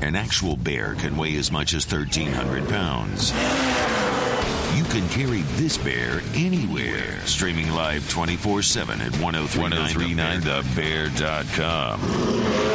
An actual bear can weigh as much as 1,300 pounds. You can carry this bear anywhere. Streaming live 24/7 at 1039thebear.com.